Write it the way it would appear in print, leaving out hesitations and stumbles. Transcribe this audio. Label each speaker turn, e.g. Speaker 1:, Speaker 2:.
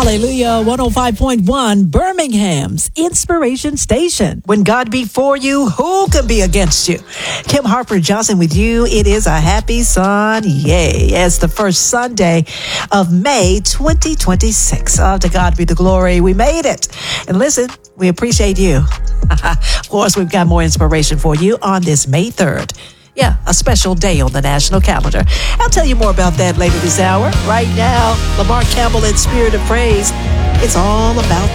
Speaker 1: Hallelujah. 105.1 Birmingham's Inspiration Station. When God be for you, who can be against you? Kim Harper Johnson with you. It is a happy Sunday. It's the first Sunday of May 2026. Oh, to God be the glory. We made it. And listen, we appreciate you. Of course, we've got more inspiration for you on this May 3rd. Yeah, a special day on the national calendar. I'll tell you more about that later this hour. Right now, Lamar Campbell in Spirit of Praise. It's all about